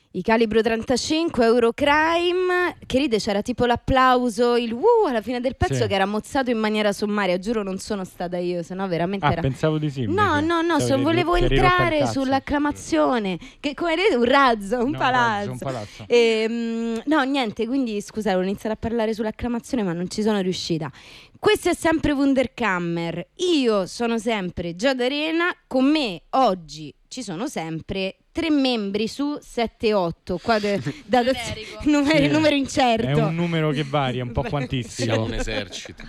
I Calibro 35, Eurocrime, che ride, c'era tipo l'applauso, il alla fine del pezzo, Sì. che era mozzato in maniera sommaria, giuro non sono stata io, sennò veramente era... pensavo di sì. No, volevo entrare sull'acclamazione, che come vedete un razzo, un palazzo. No, niente, quindi scusate, ho iniziato a parlare sull'acclamazione ma non ci sono riuscita. Questo è sempre Wunderkammer, io sono sempre Giada Arena, con me oggi ci sono sempre 3 membri su 7-8, qua numero incerto. È un numero che varia un po' quantissimo. Siamo un esercito.